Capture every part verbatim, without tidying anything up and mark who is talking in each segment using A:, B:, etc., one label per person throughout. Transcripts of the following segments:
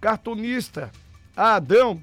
A: cartunista Adão.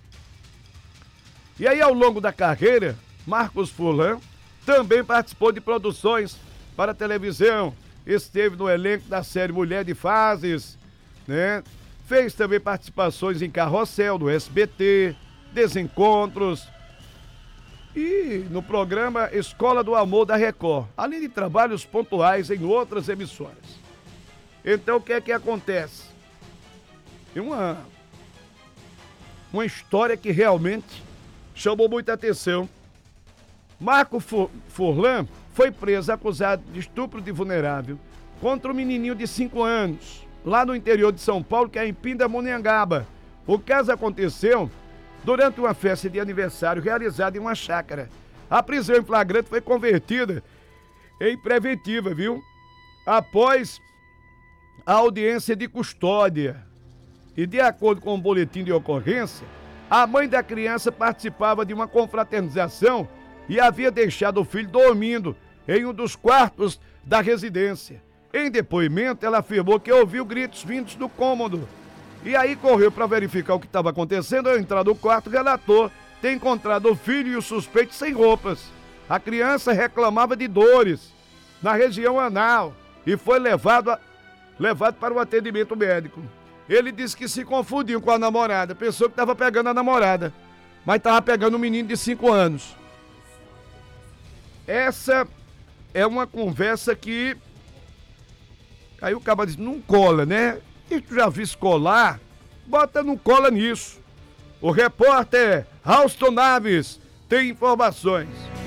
A: E aí, ao longo da carreira, Marcos Furlan também participou de produções para televisão, esteve no elenco da série Mulher de Fases, né? Fez também participações em Carrossel do S B T, Desencontros e no programa Escola do Amor da Record, além de trabalhos pontuais em outras emissoras. Então, o que é que acontece? É uma, uma história que realmente chamou muita atenção. Marco Furlan foi preso acusado de estupro de vulnerável contra um menininho de cinco anos, lá no interior de São Paulo, que é em Pindamonhangaba. O caso aconteceu durante uma festa de aniversário realizada em uma chácara. A prisão em flagrante foi convertida em preventiva, viu? Após a audiência de custódia. E de acordo com o boletim de ocorrência, a mãe da criança participava de uma confraternização e havia deixado o filho dormindo em um dos quartos da residência. Em depoimento, ela afirmou que ouviu gritos vindos do cômodo. E aí correu para verificar o que estava acontecendo. Ao entrar no quarto, relatou ter encontrado o filho e o suspeito sem roupas. A criança reclamava de dores na região anal e foi levado, a, levado para o atendimento médico. Ele disse que se confundiu com a namorada, pensou que estava pegando a namorada, mas estava pegando um menino de cinco anos. Essa é uma conversa que... Aí o cara diz, não cola, né? E tu já viu colar? Bota não cola nisso. O repórter Rauston Naves tem informações.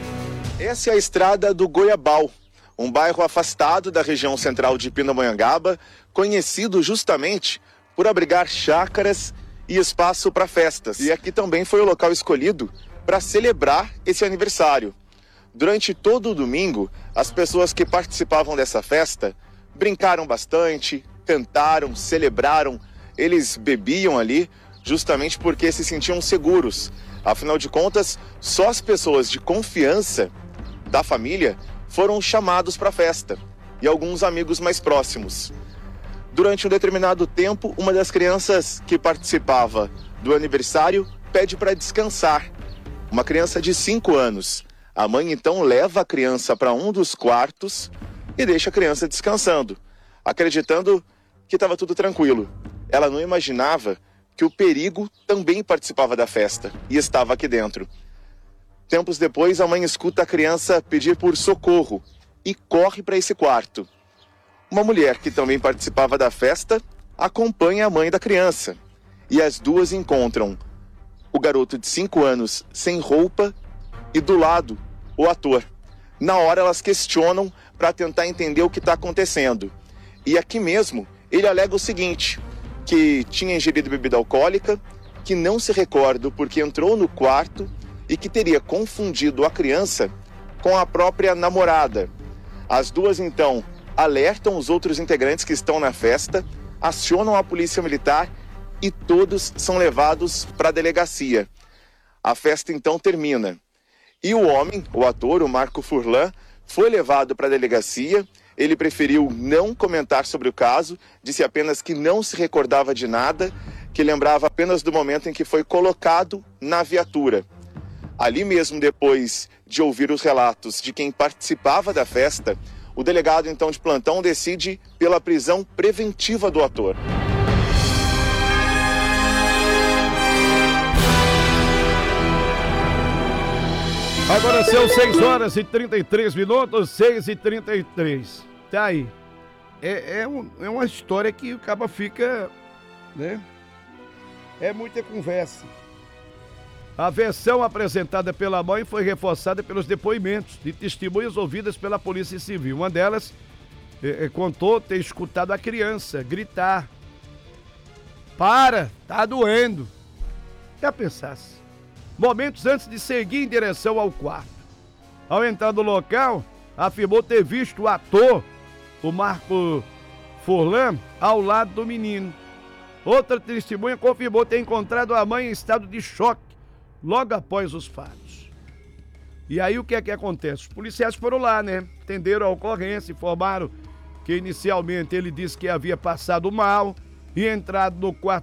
B: Essa é a estrada do Goiabal, um bairro afastado da região central de Pindamonhangaba, conhecido justamente por abrigar chácaras e espaço para festas. E aqui também foi o local escolhido para celebrar esse aniversário. Durante todo o domingo, as pessoas que participavam dessa festa brincaram bastante, cantaram, celebraram, eles bebiam ali justamente porque se sentiam seguros. Afinal de contas, só as pessoas de confiança da família foram chamados para a festa e alguns amigos mais próximos. Durante um determinado tempo, uma das crianças que participava do aniversário pede para descansar. Uma criança de cinco anos. A mãe então leva a criança para um dos quartos e deixa a criança descansando, acreditando que estava tudo tranquilo. Ela não imaginava que o perigo também participava da festa e estava aqui dentro. Tempos depois, a mãe escuta a criança pedir por socorro e corre para esse quarto. Uma mulher que também participava da festa acompanha a mãe da criança e as duas encontram o garoto de cinco anos sem roupa e do lado o ator. Na hora elas questionam para tentar entender o que está acontecendo. E aqui mesmo ele alega o seguinte, que tinha ingerido bebida alcoólica, que não se recorda porque entrou no quarto e que teria confundido a criança com a própria namorada. As duas então alertam os outros integrantes que estão na festa, acionam a polícia militar e todos são levados para a delegacia. A festa então termina. E o homem, o ator, o Marco Furlan, foi levado para a delegacia. Ele preferiu não comentar sobre o caso, disse apenas que não se recordava de nada, que lembrava apenas do momento em que foi colocado na viatura. Ali mesmo, depois de ouvir os relatos de quem participava da festa, o delegado então de plantão decide pela prisão preventiva do ator.
A: Agora são seis horas e trinta e três minutos, seis e trinta e três. Tá aí. É, é, um, é uma história que o cabo fica, né? É muita conversa. A versão apresentada pela mãe foi reforçada pelos depoimentos de testemunhas ouvidas pela Polícia Civil. Uma delas é, é, contou ter escutado a criança gritar: "Para, tá doendo." Já pensasse? Momentos antes de seguir em direção ao quarto. Ao entrar no local, afirmou ter visto o ator, o Marco Furlan, ao lado do menino. Outra testemunha confirmou ter encontrado a mãe em estado de choque logo após os fatos. E aí o que é que acontece? Os policiais foram lá, né? Atenderam a ocorrência, informaram que inicialmente ele disse que havia passado mal e entrado no quarto